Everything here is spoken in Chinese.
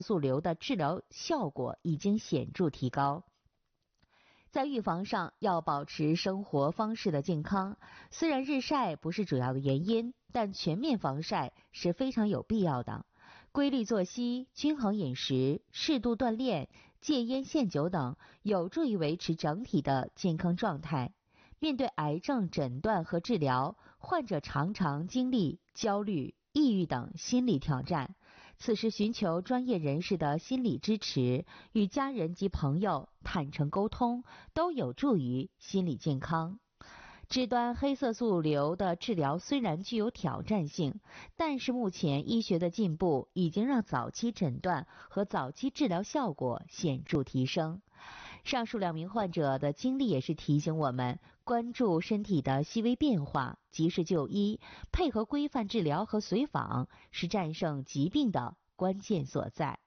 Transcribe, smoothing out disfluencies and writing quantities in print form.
素瘤的治疗效果已经显著提高。在预防上要保持生活方式的健康，虽然日晒不是主要的原因，但全面防晒是非常有必要的。规律作息、均衡饮食、适度锻炼、戒烟限酒等，有助于维持整体的健康状态。面对癌症诊断和治疗，患者常常经历焦虑、抑郁等心理挑战，此时寻求专业人士的心理支持，与家人及朋友坦诚沟通，都有助于心理健康。肢端黑色素瘤的治疗虽然具有挑战性，但是目前医学的进步已经让早期诊断和早期治疗效果显著提升。上述2名患者的经历也是提醒我们，关注身体的细微变化，及时就医，配合规范治疗和随访，是战胜疾病的关键所在。